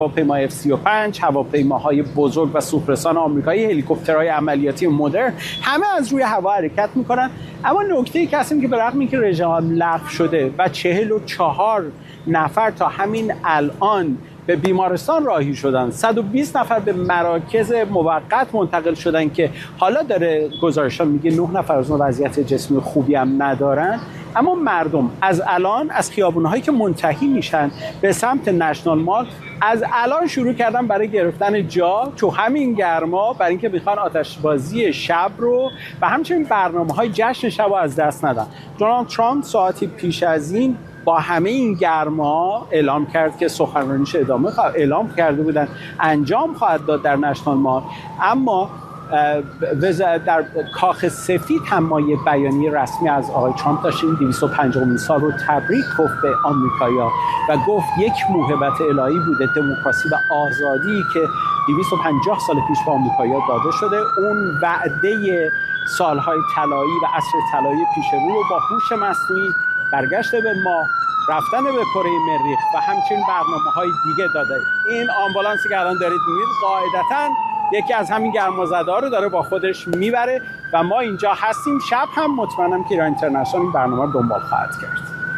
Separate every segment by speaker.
Speaker 1: هواپیمای F-35، هواپیماهای بزرگ و سوپرسان آمریکایی، هلیکوپترهای عملیاتی مدرن، همه از روی هوا حرکت میکنن. اما نکته‌ای که هست که به رغم اینکه رژیم لغو شده و 44 نفر تا همین الان به بیمارستان راهی شدن، 120 نفر به مراکز موقت منتقل شدن که حالا داره گزارش‌ها میگه 9 نفر از اون وضعیت جسمی خوبی هم ندارن، اما مردم از الان از خیابون‌هایی که منتهی میشن به سمت نشنال مال از الان شروع کردن برای گرفتن جا تو همین گرما، برای اینکه بخوان آتشبازی شب رو و همچنین برنامه‌های جشن شب رو از دست ندن. دونالد ترامپ ساعتی پیش از این با همه این گرما اعلام کرد که سخنرانیش اعلام کرده بودن انجام خواهد داد در نشنال مال، اما در کاخ سفید هم ما یک بیانیه رسمی از آقای ترامپ داشتیم. 250 سال رو تبریک گفت به آمریکایی‌ها و گفت یک موهبت الهی بوده دموکراسی و آزادی که 250 سال پیش به آمریکایی‌ها داده شده. اون وعده سالهای طلایی و عصر طلایی پیش رو با هوش مصنوعی، برگشت به ماه، رفتن به کره مریخ و همچنین برنامه‌های دیگه داده. این آمبولانسی که الان دارید می‌بینید قاعدتاً یکی از همین گرمازده‌ها رو داره با خودش میبره و ما اینجا هستیم. شب هم مطمئنم که ایران اینترنشنال این برنامه رو دنبال خواهد کرد.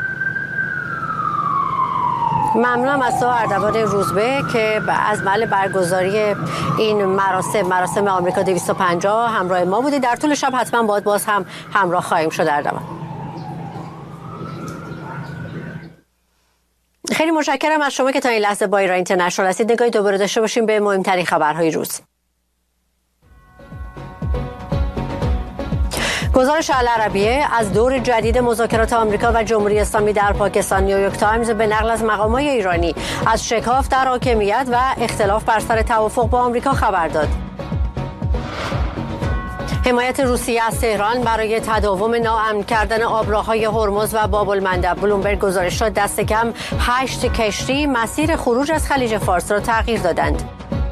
Speaker 2: ممنونم از تو اردوان روزبه که از محل برگزاری این مراسم آمریکا 250 همراه ما بودی. در طول شب حتما باز هم همراه خواهیم شد اردوان. خیلی متشکرم از شما که تا این لحظه با ایران اینترنشنال هستید. نگاهی دوباره داشته باشیم به مهمترین خبرهای روز. گزارش العربیه از دور جدید مذاکرات آمریکا و جمهوری اسلامی در پاکستان، نیویورک تایمز به نقل از مقامات ایرانی از شکاف در حاکمیت و اختلاف بر سر توافق با آمریکا خبر داد. حمایت روسیه از تهران برای تداوم ناامن کردن آبراهای هرمز و باب المندب. بلومبرگ گزارش داد دست کم 8 کشتی مسیر خروج از خلیج فارس را تغییر دادند.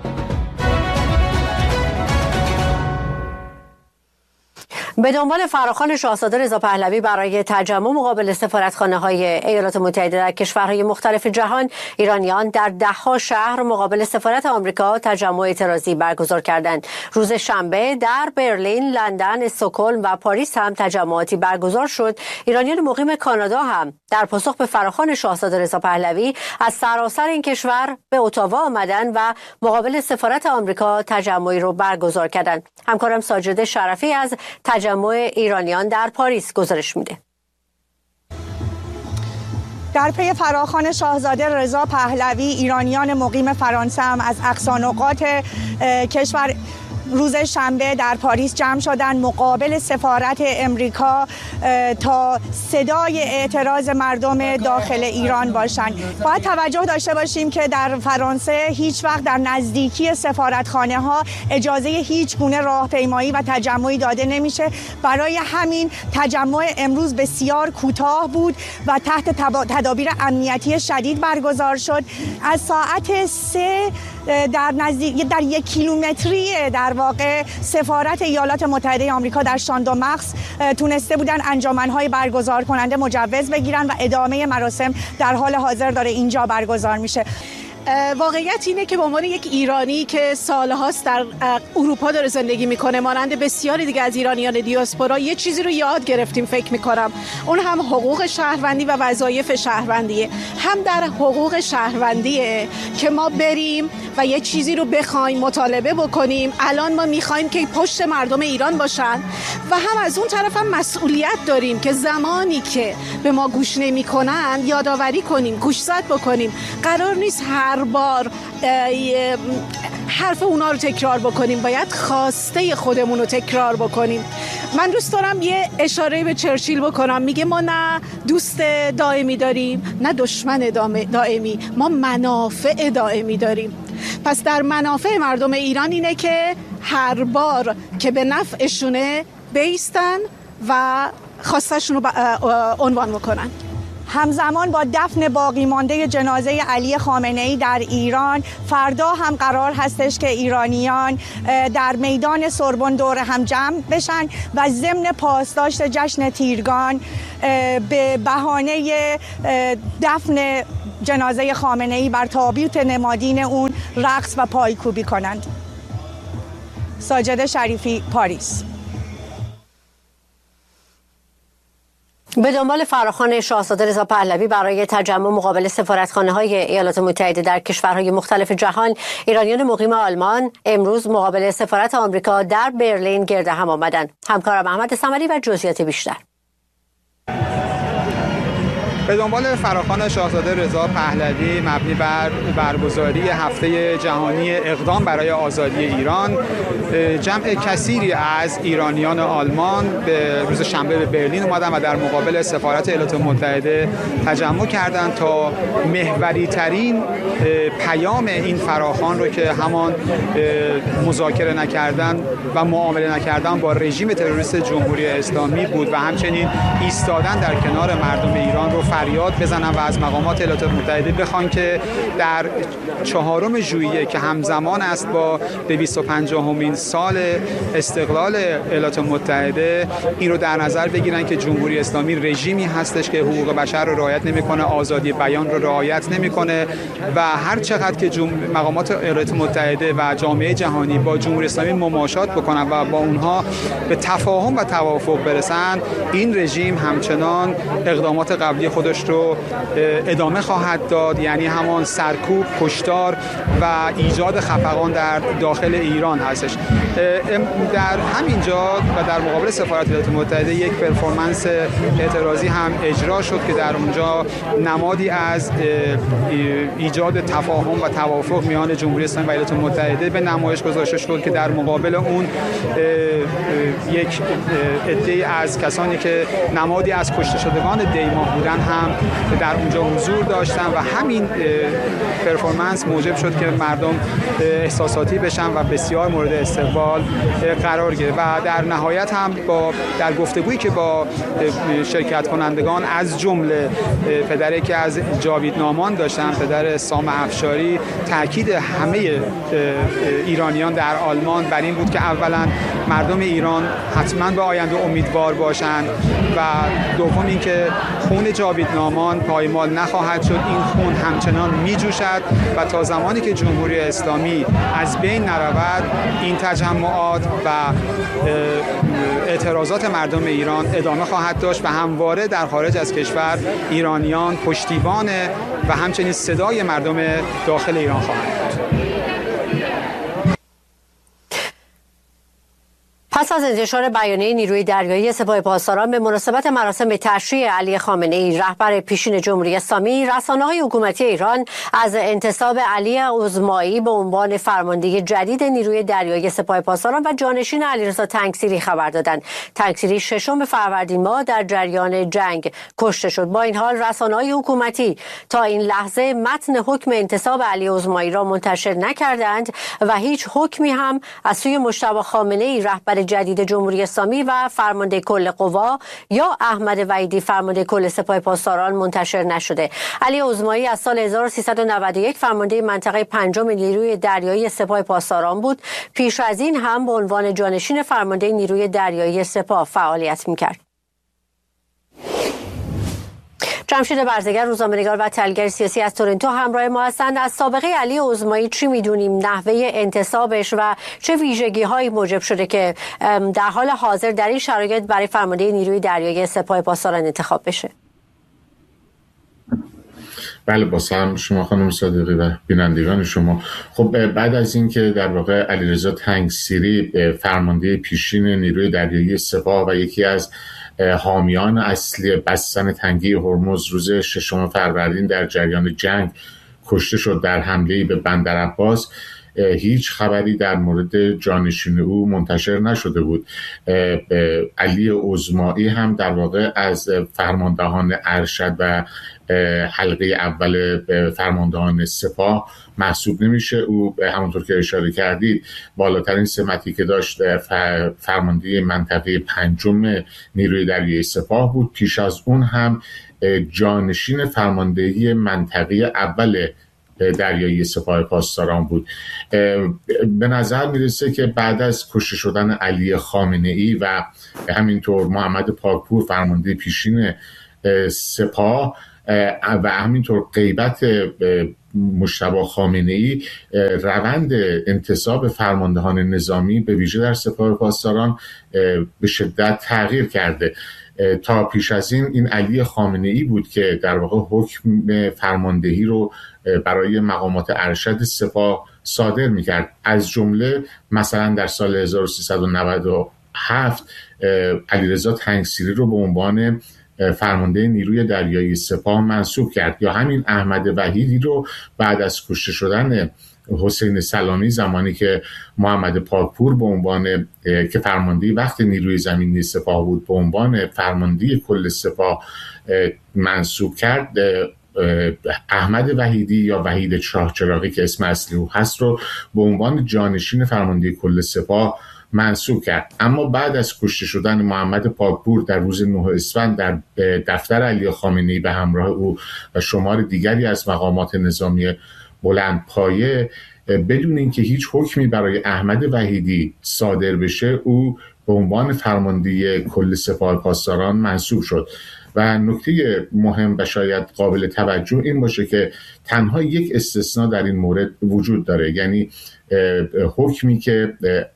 Speaker 2: به دنبال فراخوان شاهزاده رضا پهلوی برای تجمع مقابل سفارتخانه‌های ایالات متحده در کشورهای مختلف جهان، ایرانیان در ده‌ها شهر مقابل سفارت آمریکا تجمع اعتراضی برگزار کردند. روز شنبه در برلین، لندن، استکهلم و پاریس هم تجمعاتی برگزار شد. ایرانیان مقیم کانادا هم در پاسخ به فراخوان شاهزاده رضا پهلوی از سراسر این کشور به اتاوا آمدند و مقابل سفارت آمریکا تجمعی رو برگزار کردند. همکارم ساجد شرفی از تجمع ایرانیان در پاریس گزارش میده.
Speaker 3: در پی فراخوان شاهزاده رضا پهلوی، ایرانیان مقیم فرانسه هم از اقصا نقاط کشور روز شنبه در پاریس جمع شدن مقابل سفارت امریکا تا صدای اعتراض مردم داخل ایران باشند. باید توجه داشته باشیم که در فرانسه هیچ وقت در نزدیکی سفارتخانه ها اجازه هیچ گونه راهپیمایی و تجمعی داده نمیشه. برای همین تجمع امروز بسیار کوتاه بود و تحت تدابیر امنیتی شدید برگزار شد. از ساعت 3 در 1 کیلومتری در واقع سفارت ایالات متحده آمریکا در شاندوماکس تونسته بودن انجمن‌های برگزار کننده مجوز بگیرن و ادامه مراسم در حال حاضر داره اینجا برگزار میشه.
Speaker 4: واقعیت اینه که به عنوان یک ایرانی که سالهاست در اروپا داره زندگی میکنه، مانند بسیاری دیگه از ایرانیان دیاسپورا، یه چیزی رو یاد گرفتیم فکر میکنم. اون هم حقوق شهروندی و وظایف شهروندیه. هم در حقوق شهروندیه که ما بریم و یه چیزی رو بخوایم مطالبه بکنیم. الان ما میخوایم که پشت مردم ایران باشن و هم از اون طرف هم مسئولیت داریم که زمانی که به ما گوش نمیکنن یادآوری کنیم، گوشزد بکنیم. قرار نیست هر بار حرف اونا رو تکرار بکنیم، باید خواسته خودمون رو تکرار بکنیم. من دوست دارم یه اشاره به چرچیل بکنم. میگه ما نه دوست دائمی داریم نه دشمن دائمی، ما منافع دائمی داریم. پس در منافع مردم ایران اینه که هر بار که به نفعشونه بیستن و خواستشون رو عنوان بکنن.
Speaker 3: همزمان با دفن باقی مانده جنازه علی خامنه‌ای در ایران، فردا هم قرار هستش که ایرانیان در میدان سوربن دور هم جمع بشن و ضمن پاسداشت جشن تیرگان به بهانه دفن جنازه خامنه‌ای بر تابوت نمادین اون رقص و پایکوبی کنند. ساجده شریفی، پاریس.
Speaker 2: به دنبال فراخوان شاهزاده رضا پهلوی برای تجمع مقابل سفارتخانه‌های ایالات متحده در کشورهای مختلف جهان، ایرانیان مقیم آلمان امروز مقابل سفارت آمریکا در برلین گرد هم آمدند. همکارم احمد صمدی و جزئیات بیشتر.
Speaker 5: به دنبال فراخوان شاهزاده رضا پهلوی مبنی بر برگزاری هفته جهانی اقدام برای آزادی ایران، جمع کثیری از ایرانیان آلمان به روز شنبه به برلین اومدن و در مقابل سفارت ایالات متحده تجمع کردند تا محوری ترین پیام این فراخوان رو که همان مذاکره نکردن و معامله نکردن با رژیم تروریست جمهوری اسلامی بود و همچنین ایستادن در کنار مردم ایران رو فریاد بزنن و از مقامات ایالات متحده بخوان که در 4 ژوئیه که همزمان است با 250مین سال استقلال ایالات متحده، این رو در نظر بگیرن که جمهوری اسلامی رژیمی هستش که حقوق بشر رو رعایت نمیکنه، آزادی بیان رو رعایت نمیکنه و هر چقدر که مقامات ایالات متحده و جامعه جهانی با جمهوری اسلامی مماشات بکنن و با اونها به تفاهم و توافق برسن، این رژیم همچنان اقدامات قبلی خودش رو ادامه خواهد داد، یعنی همان سرکوب، کشتار و ایجاد خفقان در داخل ایران هستش. در همینجا و در مقابل سفارت ایالات متحده یک پرفورمنس اعتراضی هم اجرا شد که در اونجا نمادی از ایجاد تفاهم و توافق میان جمهوری اسلامی و ایالات متحده به نمایش گذاشته شد که در مقابل اون یک عده از کسانی که نمادی از کشته شدگان دیماه بودن هم در اونجا حضور داشتن و همین پرفورمنس موجب شد که مردم احساساتی بشن و بسیار مورد استقبال قرار گرفت و در نهایت هم در گفتگویی که با شرکت کنندگان از جمله پدر یکی از جاوید نامان داشتن، پدر سام افشاری، تاکید همه ایرانیان در آلمان بر این بود که اولا مردم ایران حتما به آینده امیدوار باشند و دوم اینکه خون جاوید نامان پایمال نخواهد شد، این خون همچنان میجوشد و تا زمانی که جمهوری اسلامی از بین نرود این تجمعات و اعتراضات مردم ایران ادامه خواهد داشت و همواره در خارج از کشور ایرانیان پشتیبان و همچنین صدای مردم داخل ایران خواهند بود.
Speaker 2: پس از انتشار بیانیه نیروی دریایی سپاه پاسداران به مناسبت مراسم تشییع علی خامنه‌ای رهبر پیشین جمهوری اسلامی، رسانه‌های حکومتی ایران از انتصاب علی عظمایی به عنوان فرمانده جدید نیروی دریایی سپاه پاسداران و جانشین علیرضا تنگسیری خبر دادند. تنگسیری 6 فروردین ماه در جریان جنگ کشته شد. با این حال رسانه‌های حکومتی تا این لحظه متن حکم انتصاب علی عظمایی را منتشر نکردند و هیچ حکمی هم از سوی مجتبی خامنه‌ای رهبر جدید جمهوری اسلامی و فرمانده کل قوا یا احمد وحیدی فرمانده کل سپاه پاسداران منتشر نشده. علی عظمایی از سال 1391 فرمانده منطقه 5 نیروی دریایی سپاه پاسداران بود. پیش از این هم به عنوان جانشین فرمانده نیروی دریایی سپاه فعالیت می‌کرد. جمشید برزگر، روزنامه‌نگار و تحلیلگر سیاسی از تورنتو همراه ما هستند. از سابقه علی عظمایی چی می‌دونیم؟ نحوه انتصابش و چه ویژگی‌هایی موجب شده که در حال حاضر در این شرایط برای فرمانده نیروی دریایی سپاه پاسداران انتخاب بشه؟
Speaker 6: بله، بازم شما خانم صادقی و بینندگان شما. خب بعد از اینکه در واقع علیرضا تنگسیری فرمانده پیشین نیروی دریایی سپاه و یکی از حامیان اصلی بستن تنگی هرمز روز 6 فروردین در جریان جنگ کشته شد در حمله‌ای به بندرعباس، هیچ خبری در مورد جانشین او منتشر نشده بود. علی عظمایی هم در واقع از فرماندهان ارشد و حلقه اول فرماندهان سپاه محسوب نمیشه. او همونطور که اشاره کردید بالاترین سمتی که داشت فرمانده منطقه 5 نیروی دریایی سپاه بود. پیش از اون هم جانشین فرماندهی منطقی اول دریایی سپاه پاسداران بود. به نظر میرسه که بعد از کشته شدن علی خامنه‌ای و همینطور محمد پاکپور فرمانده پیشین سپاه و همینطور غیبت مجتبی خامنه‌ای، روند انتصاب فرماندهان نظامی به ویژه در سپاه پاسداران به شدت تغییر کرده. تا پیش از این علی خامنه‌ای بود که در واقع حکم فرماندهی رو برای مقامات ارشد سپاه صادر می‌کرد. از جمله مثلا در سال 1397 علیرضا تنگسیری رو به عنوان فرمانده نیروی دریایی سپاه منصوب کرد، یا همین احمد وحیدی رو بعد از کشته شدن حسین سلامی زمانی که محمد پاکپور به عنوان که فرمانده وقت نیروی زمینی سپاه بود به عنوان فرمانده کل سپاه منصوب کرد. احمد وحیدی یا وحید شاهچراغی که اسم اصلی او هست رو به عنوان جانشین فرمانده کل سپاه منصوب کرد. اما بعد از کشته شدن محمد پاکپور در روز 9 اسفند در دفتر علی خامنه‌ای به همراه او و شمار دیگری از مقامات نظامی بلند پایه، بدون اینکه هیچ حکمی برای احمد وحیدی صادر بشه، او به عنوان فرمانده کل سپاه پاسداران منصوب شد. و نکته مهم و شاید قابل توجه این باشه که تنها یک استثناء در این مورد وجود داره، یعنی حکمی که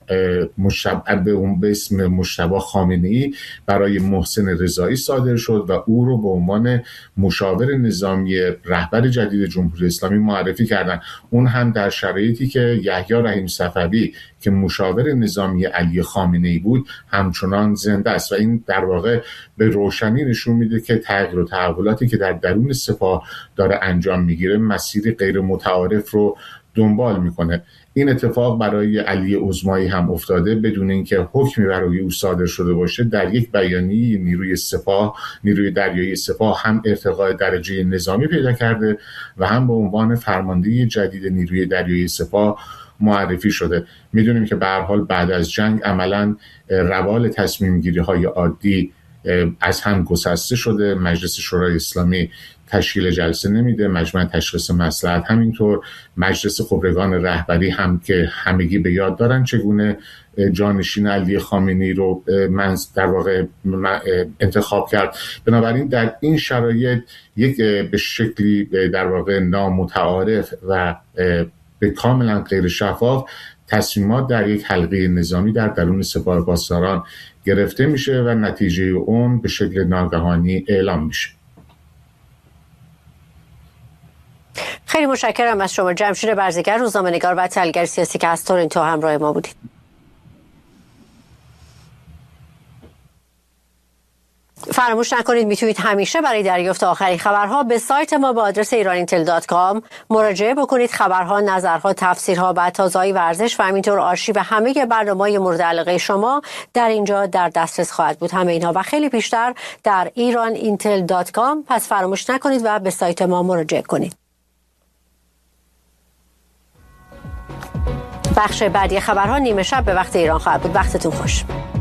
Speaker 6: به اسم مجتبی خامنه‌ای برای محسن رضایی صادر شد و او رو به عنوان مشاور نظامی رهبر جدید جمهوری اسلامی معرفی کردن. اون هم در شرایطی که یحیی رحیم صفوی که مشاور نظامی علی خامنه‌ای بود همچنان زنده است و این در واقع به روشنی نشون میده که تغییر و تحولاتی که در درون سپاه داره انجام میگیره مسیر غیر متعارف رو دنبال میکنه. این اتفاق برای علی عظمایی هم افتاده بدون اینکه حکمی برای او صادر شده باشه. در یک بیانیه نیروی دریایی سپاه هم ارتقاء درجه نظامی پیدا کرده و هم به عنوان فرمانده جدید نیروی دریایی سپاه معرفی شده. میدونیم که به هر حال بعد از جنگ عملاً روال تصمیم گیری های عادی از هم گسسته شده. مجلس شورای اسلامی تشکیل جلسه نمیده، مجمع تشخیص مصلحت همینطور، مجلس خبرگان رهبری هم که همگی به یاد دارن چگونه جانشین علی خامنه‌ای رو در واقع انتخاب کرد. بنابراین در این شرایط یک به شکلی در واقع نامتعارف و به کاملا غیر شفاف تصمیمات در یک حلقه نظامی در درون سپاه پاسداران گرفته میشه و نتیجه اون به شکل ناگهانی اعلام میشه.
Speaker 2: خیلی متشکرم از شما جمشید برزگر، روزنامه‌نگار و تحلیلگر سیاسی که از تورنتو همراه ما بودید. فراموش نکنید میتونید همیشه برای دریافت آخرین خبرها به سایت ما با آدرس iran-intel.com مراجعه بکنید. خبرها، نظرها، تفسیرها و تازه‌های ورزش و همینطور آرشیو همه برنامه‌های مورد علاقه شما در اینجا در دسترس خواهد بود. همه اینها و خیلی بیشتر در iran-intel.com. پس فراموش نکنید و به سایت ما مراجعه کنید. بخش بعدی خبرها نیمه شب به وقت ایران خواهد بود. وقتتون خوش.